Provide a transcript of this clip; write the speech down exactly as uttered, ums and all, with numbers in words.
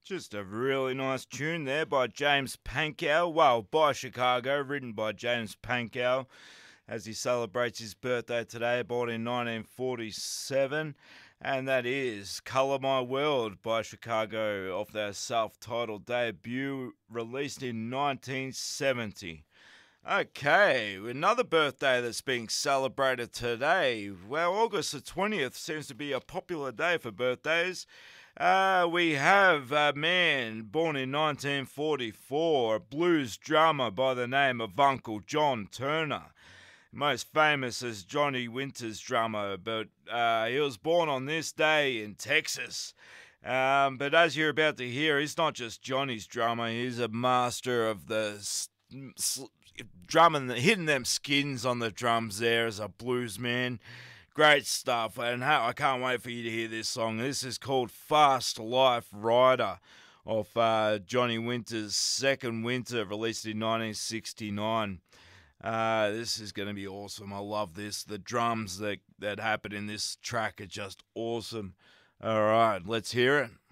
Just a really nice tune there by James Pankow. Well, by Chicago, written by James Pankow as he celebrates his birthday today, born in nineteen forty-seven. And that is Colour My World by Chicago off their self-titled debut released in nineteen seventy. Okay, another birthday that's being celebrated today. Well, August the twentieth seems to be a popular day for birthdays. Uh, we have a man born in nineteen forty-four, a blues drummer by the name of Uncle John Turner. Most famous as Johnny Winter's drummer, but uh, he was born on this day in Texas. Um, but as you're about to hear, he's not just Johnny's drummer, he's a master of the drumming, hitting them skins on the drums there as a blues man. Great stuff, and I can't wait for you to hear this song. This is called Fast Life Rider of uh, Johnny Winter's Second Winter, released in nineteen sixty-nine. Uh, this is going to be awesome. I love this. The drums that, that happen in this track are just awesome. All right, let's hear it.